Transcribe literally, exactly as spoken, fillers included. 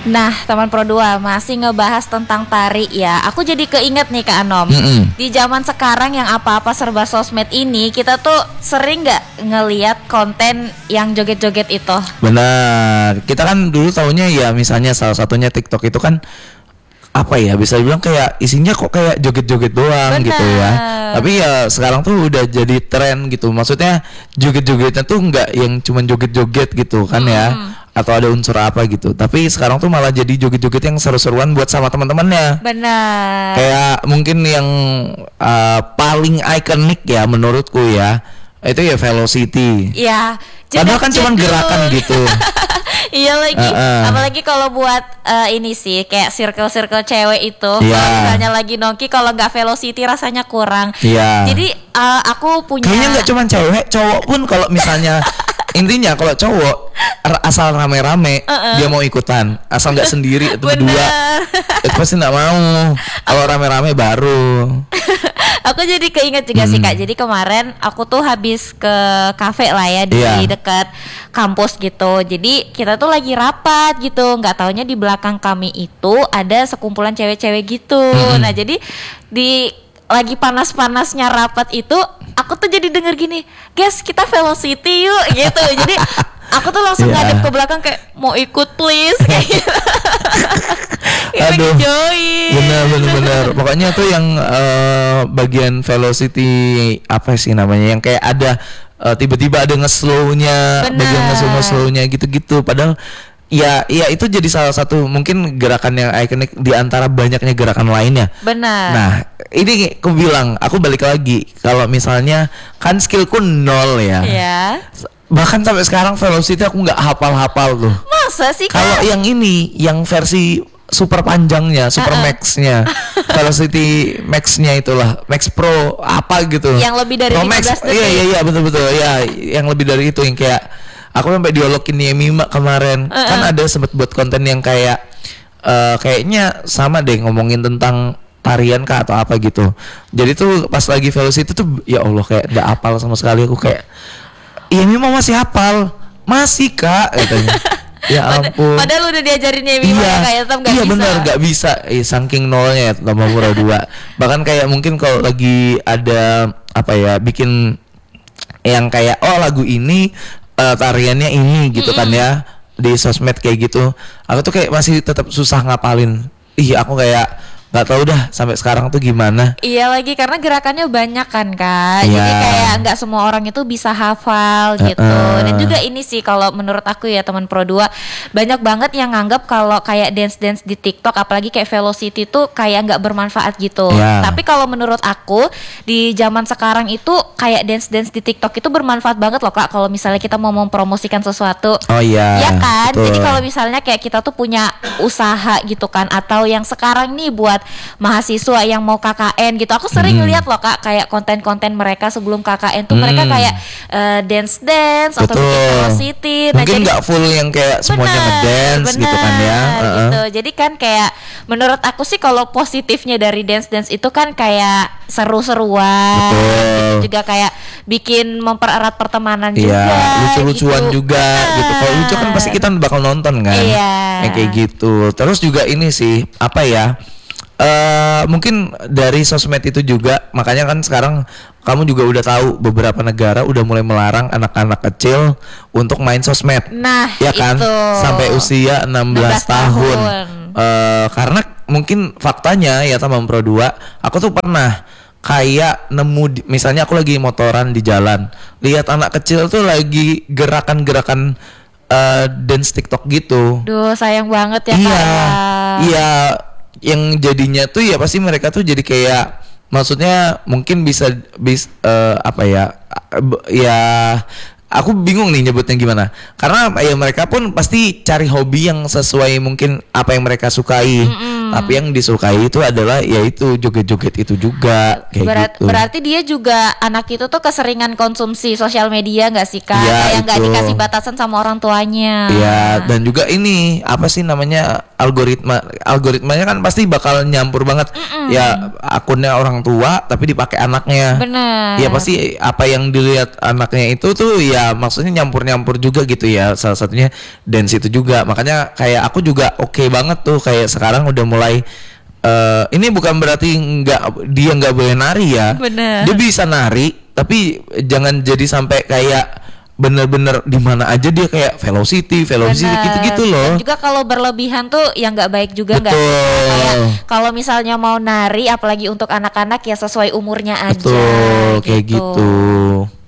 Nah, teman Pro dua masih ngebahas tentang tari ya. Aku jadi keinget nih Kak Anom. Mm-mm. Di zaman sekarang yang apa-apa serba sosmed ini, kita tuh sering nggak ngelihat konten yang joget-joget itu? Benar. Kita kan dulu taunya ya misalnya salah satunya TikTok itu kan apa ya, bisa dibilang kayak isinya kok kayak joget-joget doang. Benar. Gitu ya. Tapi ya sekarang tuh udah jadi tren gitu. Maksudnya joget-jogetnya tuh nggak yang cuman joget-joget gitu kan Hmm. ya, atau ada unsur apa gitu. Tapi sekarang tuh malah jadi joget-joget yang seru-seruan buat sama teman-temannya. Benar. Kayak mungkin yang uh, paling ikonik ya menurutku ya, itu ya Velocity. Ya. Padahal kan cuma gerakan gitu. Iya lagi, Uh-uh. apalagi kalau buat uh, ini sih kayak circle-circle cewek itu, Iya. kalau misalnya lagi nongki, kalau nggak Velocity rasanya kurang. Iya. Jadi uh, aku punya. Kayaknya nggak cuma cewek, cowok pun kalau misalnya intinya kalau cowok r- asal rame-rame Uh-uh. dia mau ikutan, asal nggak sendiri atau Bener. berdua itu pasti nggak mau. Kalau rame-rame baru. Aku jadi keinget juga Hmm. sih Kak. Jadi kemarin aku tuh habis ke kafe lah ya di Iya. dekat kampus gitu. Jadi kita tuh lagi rapat gitu. Nggak taunya di belakang kami itu ada sekumpulan cewek-cewek gitu. Hmm. Nah jadi di lagi panas-panasnya rapat itu, aku tuh jadi denger gini, guys kita Velocity yuk gitu. Jadi aku tuh langsung Iya. ngadep ke belakang kayak mau ikut please kayak gitu. Kayak pengen Aduh. join. Bener bener bener. Pokoknya tuh yang eh, bagian Velocity apa sih namanya, yang kayak ada eh, tiba-tiba ada nge-slow-nya, Bener. bagian nge-slow-nya gitu-gitu. Padahal ya ya itu jadi salah satu mungkin gerakan yang ikonik di antara banyaknya gerakan lainnya. Benar. Nah, ini aku bilang, aku balik lagi kalau misalnya kan skillku nol ya. Ya. Bahkan sampai sekarang Velocity aku nggak hafal-hafal tuh. Masa sih Kalau Kak? yang ini, yang versi super panjangnya, super Uh-uh. max-nya, Velocity Max-nya itulah, Max Pro apa gitu. Yang lebih dari Pro lima belas Max, detik. iya iya iya betul betul ya, yang lebih dari itu, yang kayak aku sampai dialogin nih Mima kemarin. Uh-uh. Kan ada sempat buat konten yang kayak eh, kayaknya sama deh ngomongin tentang tarian kah atau apa gitu. Jadi tuh pas lagi Velocity tuh ya Allah kayak nggak hafal sama sekali, aku kayak iya Mima masih hafal, masih Kak katanya. Ya ampun. Padahal udah diajarin ya Mima Iya, kayak tetap gak iya bisa. benar nggak bisa, eh, saking nolnya ya tambah Pro dua. Bahkan kayak mungkin kalau lagi ada apa ya, bikin yang kayak oh lagu ini eh, tariannya ini gitu kan ya di sosmed kayak gitu, aku tuh kayak masih tetap susah ngapalin. Ih aku kayak nggak tahu dah sampai sekarang tuh gimana. Iya lagi karena gerakannya banyak kan Kak. Iya. Jadi kayak nggak semua orang itu bisa hafal gitu. Uh-uh. Dan juga ini sih kalau menurut aku ya teman Pro dua, banyak banget yang nganggap kalau kayak dance-dance di TikTok apalagi kayak Velocity tuh kayak nggak bermanfaat gitu. Iya. Tapi kalau menurut aku di zaman sekarang itu kayak dance-dance di TikTok itu bermanfaat banget loh Kak, kalau misalnya kita mau mempromosikan sesuatu. Oh iya. Ya kan, betul. jadi kalau misalnya kayak kita tuh punya usaha gitu kan, atau yang sekarang nih buat mahasiswa yang mau K K N gitu, aku sering Hmm. ngeliat loh Kak kayak konten-konten mereka sebelum K K N tuh mereka Hmm. kayak eh, dance-dance atau Betul. bikin Velocity. Nah, Mungkin jadi- nggak full yang kayak semuanya Bener, ngedance gitu kan ya. bener, Uh-uh. gitu. Jadi kan kayak menurut aku sih kalau positifnya dari dance-dance itu kan kayak seru-seruan, Betul. gitu. Juga kayak bikin mempererat pertemanan Iya, juga. lucu-lucuan gitu. juga gitu. Kalau lucu kan pasti kita bakal nonton kan. Iya. Yang kayak gitu. Terus juga ini sih, apa ya? eh mungkin dari sosmed itu juga, makanya kan sekarang kamu juga udah tahu beberapa negara udah mulai melarang anak-anak kecil untuk main sosmed. Nah, Ya kan? itu. Sampai usia enam belas tahun. tahun. Eh, karena mungkin faktanya ya teman Pro dua, aku tuh pernah kayak nemu di- misalnya aku lagi motoran di jalan, lihat anak kecil tuh lagi gerakan-gerakan eh, dance TikTok gitu. Duh, sayang banget ya Iya. Kak. ya. Iya, yang jadinya tuh ya pasti mereka tuh jadi kayak, maksudnya mungkin bisa bis eh, apa ya? eh, b- ya aku bingung nih nyebutnya gimana. Karena ya mereka pun pasti cari hobi yang sesuai mungkin apa yang mereka sukai. Mm-mm. Tapi yang disukai itu adalah yaitu joget-joget itu juga kayak Berat, gitu. Berarti dia juga anak itu tuh keseringan konsumsi sosial media nggak sih Kak? Iya, Kayak nggak itu. dikasih batasan sama orang tuanya. Iya, dan juga ini apa sih namanya algoritma algoritmanya kan pasti bakal nyampur banget. Mm-mm. Ya akunnya orang tua tapi dipakai anaknya. Bener. Ya pasti apa yang dilihat anaknya itu tuh ya maksudnya nyampur-nyampur juga gitu ya. Salah satunya dance itu juga. Makanya kayak aku juga oke banget tuh kayak sekarang udah mulai eh ini bukan berarti nggak dia nggak boleh nari ya. Bener. Dia bisa nari tapi jangan jadi sampai kayak bener-bener di mana aja dia kayak velocity, velocity Bener. gitu-gitu loh. Dan juga kalau berlebihan tuh yang nggak baik juga nggak sih? Betul. Kayak kalau misalnya mau nari, apalagi untuk anak-anak ya sesuai umurnya aja. Betul, kayak gitu.